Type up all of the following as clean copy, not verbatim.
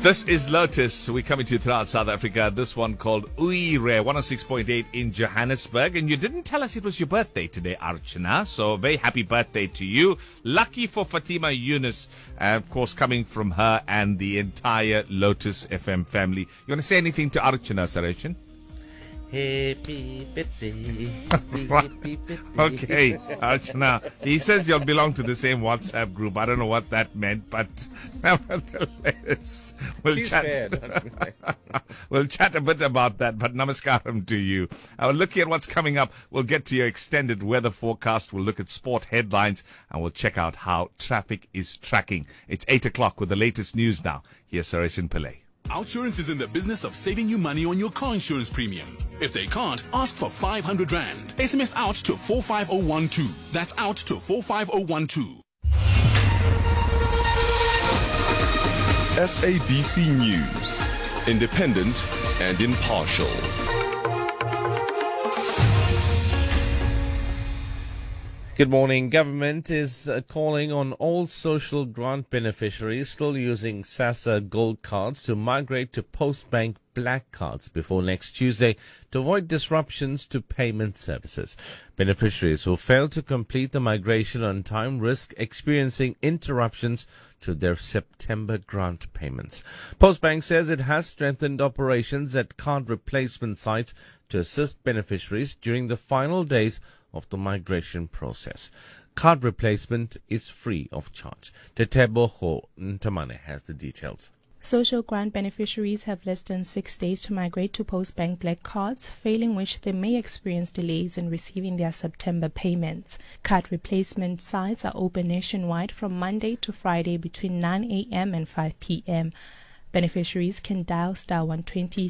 This is Lotus. We're coming to you throughout South Africa. This one called Uire, 106.8 in Johannesburg. And you didn't tell us it was your birthday today, Archana. So very happy birthday to you. Lucky for Fatima Yunus, of course, coming from her and the entire Lotus FM family. You want to say anything to Archana, Sareshan? Happy birthday. Okay, Archana. He says you'll belong to the same WhatsApp group. I don't know what that meant, but nevertheless, we'll chat a bit about that. But namaskaram to you. Looking at what's coming up, we'll get to your extended weather forecast. We'll look at sport headlines, and we'll check out how traffic is tracking. It's 8 o'clock with the latest news now. Here's Sareshan Pillay. Outsurance is in the business of saving you money on your car insurance premium. If they can't, ask for 500 Rand. SMS out to 45012. That's out to 45012. SABC News. Independent and impartial. Good morning. Government is calling on all social grant beneficiaries still using SASSA Gold cards to migrate to Postbank Black cards before next Tuesday to avoid disruptions to payment services. Beneficiaries who fail to complete the migration on time risk experiencing interruptions to their September grant payments. Postbank says it has strengthened operations at card replacement sites to assist beneficiaries during the final days of the migration process. Card replacement is free of charge. Tetebo Ntamane has the details. Social grant beneficiaries have less than 6 days to migrate to Postbank Black cards, failing which they may experience delays in receiving their September payments. Card replacement sites are open nationwide from Monday to Friday between 9 a.m. and 5 p.m. Beneficiaries can dial *120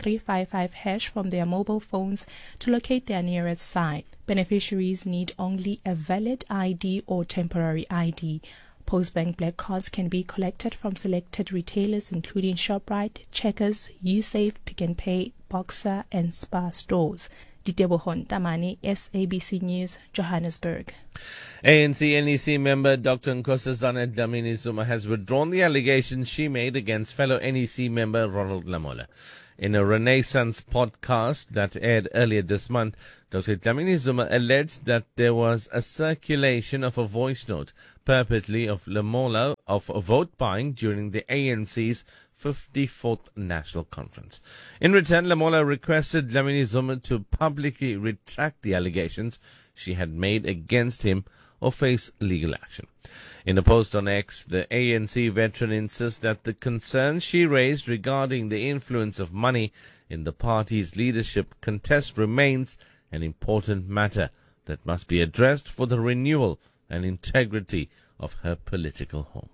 *355# from their mobile phones to locate their nearest site. Beneficiaries need only a valid ID or temporary ID. Postbank Black cards can be collected from selected retailers including Shoprite, Checkers, Usafe, Pick n Pay, Boxer and Spar stores. Ditebohon Tamani, SABC News, Johannesburg. ANC-NEC member Dr. Nkosazana Dlamini-Zuma has withdrawn the allegations she made against fellow NEC member Ronald Lamola. In a Renaissance podcast that aired earlier this month, Dr. Dlamini-Zuma alleged that there was a circulation of a voice note purportedly of Lamola of vote buying during the ANC's 54th National Conference. In return, Lamola requested Dlamini-Zuma to publicly retract the allegations she had made against him or face legal action. In a post on X, the ANC veteran insists that the concerns she raised regarding the influence of money in the party's leadership contest remains an important matter that must be addressed for the renewal and integrity of her political home.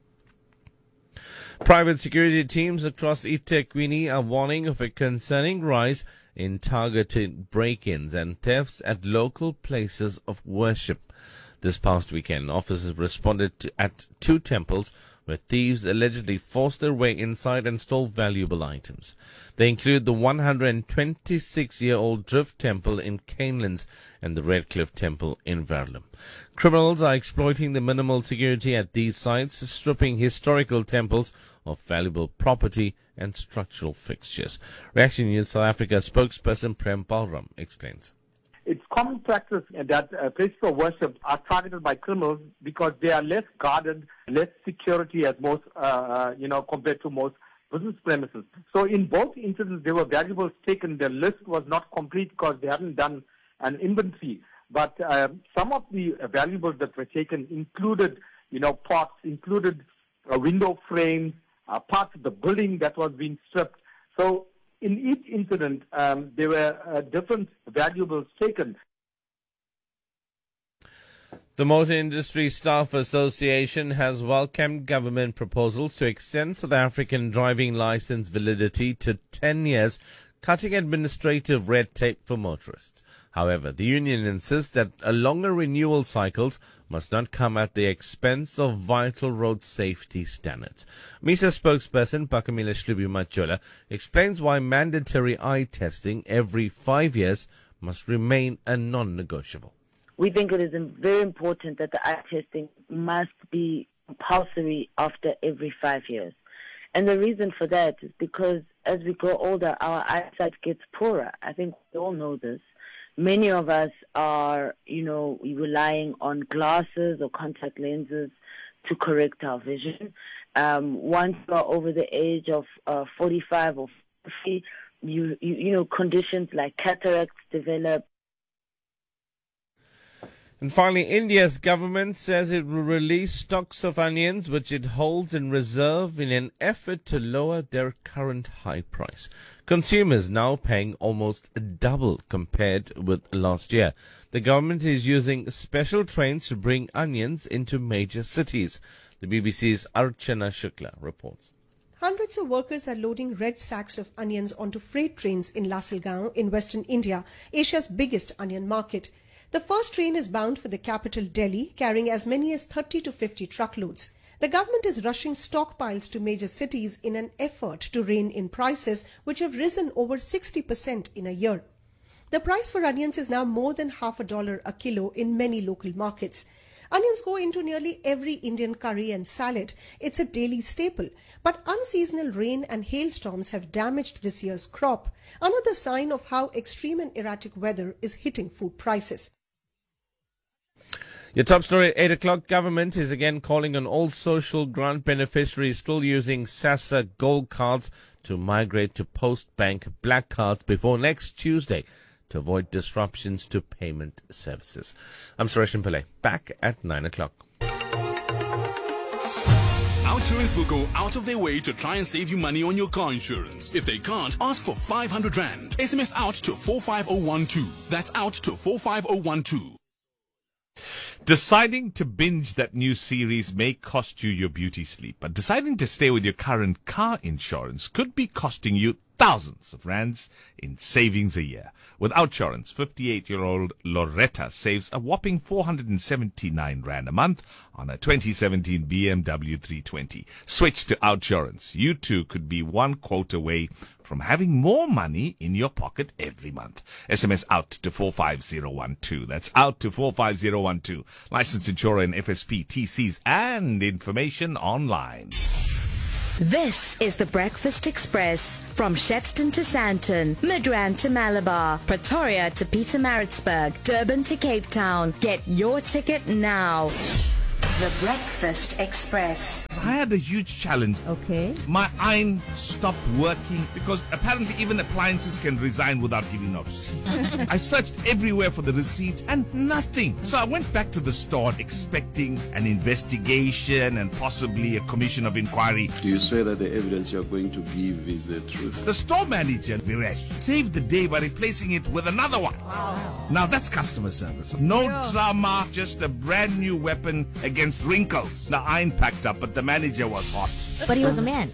Private security teams across eThekwini are warning of a concerning rise in targeted break-ins and thefts at local places of worship. This past weekend, officers responded at two temples where thieves allegedly forced their way inside and stole valuable items. They include the 126-year-old Drift Temple in Canelands and the Redcliffe Temple in Verulam. Criminals are exploiting the minimal security at these sites, stripping historical temples of valuable property and structural fixtures. Reaction News South Africa spokesperson Prem Balram explains. It's common practice that places of worship are targeted by criminals because they are less guarded, less security as most, compared to most business premises. So in both instances, there were valuables taken. The list was not complete because they hadn't done an inventory. But some of the valuables that were taken included, pots, included window frames, parts of the building that was being stripped. So in each incident, there were different valuables taken. The Motor Industry Staff Association has welcomed government proposals to extend South African driving license validity to 10 years, cutting administrative red tape for motorists. However, the union insists that a longer renewal cycles must not come at the expense of vital road safety standards. MISA spokesperson Pakamila Shlubi Machola explains why mandatory eye testing every 5 years must remain a non-negotiable. We think it is very important that the eye testing must be compulsory after every 5 years. And the reason for that is because as we grow older, our eyesight gets poorer. I think we all know this. Many of us are, relying on glasses or contact lenses to correct our vision. Once you are over the age of 45 or 50, conditions like cataracts develop. And finally, India's government says it will release stocks of onions which it holds in reserve in an effort to lower their current high price. Consumers now paying almost double compared with last year. The government is using special trains to bring onions into major cities. The BBC's Archana Shukla reports. Hundreds of workers are loading red sacks of onions onto freight trains in Lascelles in western India, Asia's biggest onion market. The first train is bound for the capital Delhi, carrying as many as 30 to 50 truckloads. The government is rushing stockpiles to major cities in an effort to rein in prices, which have risen over 60% in a year. The price for onions is now more than $50 a kilo in many local markets. Onions go into nearly every Indian curry and salad. It's a daily staple. But unseasonal rain and hailstorms have damaged this year's crop, another sign of how extreme and erratic weather is hitting food prices. Your top story at 8 o'clock. Government is again calling on all social grant beneficiaries still using SASSA Gold cards to migrate to post-bank black cards before next Tuesday to avoid disruptions to payment services. I'm Suresh Pillai, back at 9 o'clock. Outsurance will go out of their way to try and save you money on your car insurance. If they can't, ask for 500 Rand. SMS out to 45012. That's out to 45012. Deciding to binge that new series may cost you your beauty sleep, but deciding to stay with your current car insurance could be costing you thousands of rands in savings a year. With Outsurance, 58-year-old Loretta saves a whopping 479 Rand a month on a 2017 BMW 320. Switch to Outsurance. You too could be one quote away from having more money in your pocket every month. SMS out to 45012. That's out to 45012. Licensed insurer and FSP, TCs, and information online. This is the Breakfast Express. From Shepston to Sandton, Midrand to Malabar, Pretoria to Pietermaritzburg, Durban to Cape Town. Get your ticket now. The Breakfast Express. I had a huge challenge. Okay. My iron stopped working because apparently even appliances can resign without giving notice. I searched everywhere for the receipt and nothing. So I went back to the store expecting an investigation and possibly a commission of inquiry. Do you swear that the evidence you're going to give is the truth? The store manager, Viresh, saved the day by replacing it with another one. Wow. Now that's customer service. No drama, just a brand new weapon against wrinkles. The iron packed up, but the manager was hot. But he was a man.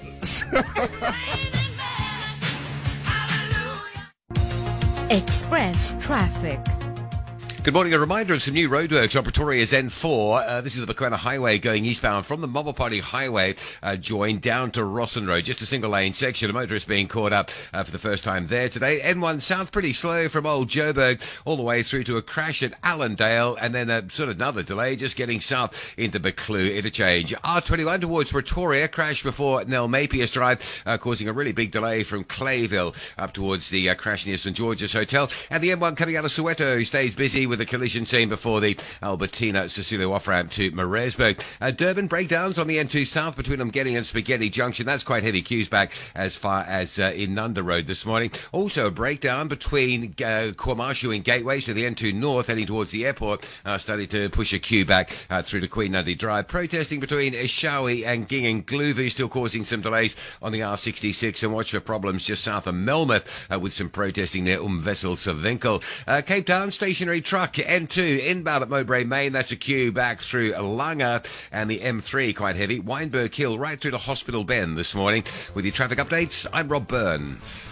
Express traffic. Good morning. A reminder of some new roadworks on Pretoria's N4. This is the Bekwena Highway going eastbound from the Mabopane Highway, joined down to Rossen Road. Just a single lane section. A motorist being caught up for the first time there today. N1 south pretty slow from Old Joburg all the way through to a crash at Allendale, and then a sort of another delay just getting south into Beclue interchange. R21 towards Pretoria, crash before Nell Mapius Drive, causing a really big delay from Clayville up towards the crash near St George's Hotel. And the M1 coming out of Soweto stays busy with a collision scene before the Albertina Cecilia off-ramp to Maresburg. Durban breakdowns on the N2 south between Umgeni and Spaghetti Junction. That's quite heavy queues back as far as in Nunda Road this morning. Also a breakdown between Kwamashu and Gateway, so the N2 north heading towards the airport, starting to push a queue back through to Queen Nandi Drive. Protesting between Eshawi and Ging and Gluvu, still causing some delays on the R66, and watch for problems just south of Melmoth with some protesting near Wessel Savinkel. Cape Town stationary truck N2 inbound at Mowbray Main. That's a queue back through Langa, and the M3 quite heavy. Weinberg Hill right through to Hospital Bend this morning. With your traffic updates, I'm Rob Byrne.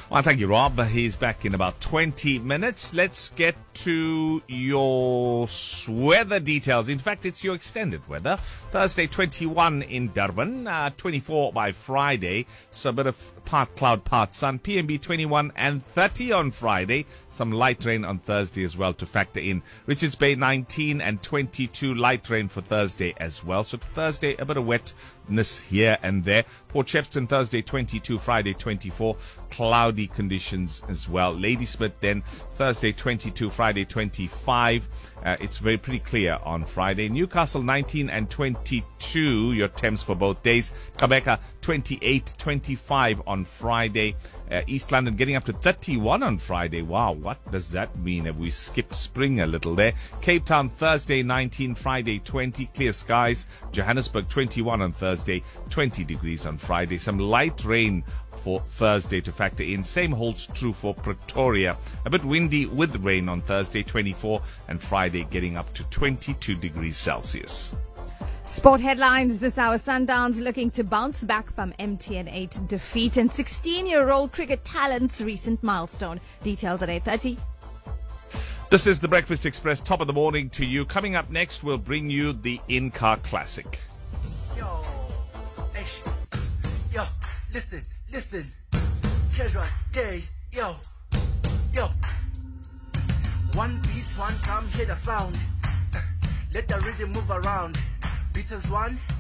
Well, thank you, Rob. He's back in about 20 minutes. Let's get to your weather details. In fact, it's your extended weather. Thursday, 21 in Durban, 24 by Friday. So a bit of part cloud, part sun. PMB 21 and 30 on Friday. Some light rain on Thursday as well to factor in. Richards Bay 19 and 22 light rain for Thursday as well. So Thursday, a bit of wetness here and there. Port Shepstone Thursday 22, Friday 24. Cloudy conditions as well. Ladysmith then Thursday 22, Friday 25. It's very pretty clear on Friday. Newcastle 19 and 22, your temps for both days. Gqeberha 28, 25 on Friday. East London getting up to 31 on Friday. Wow, what does that mean? Have we skipped spring a little there? Cape Town Thursday 19, Friday 20, clear skies. Johannesburg 21 on Thursday, 20 degrees on Friday. Some light rain for Thursday to factor in. Same holds true for Pretoria. A bit windy with rain on Thursday 24 and Friday getting up to 22 degrees Celsius. Sport headlines this hour. Sundowns looking to bounce back from MTN 8 defeat and 16-year-old cricket talent's recent milestone. Details at 8:30. This is the Breakfast Express, top of the morning to you. Coming up next, we'll bring you the In-Car Classic. Yo, listen. Casual days, yo. One beat, one come, hear the sound. Let the rhythm move around. Beat is one,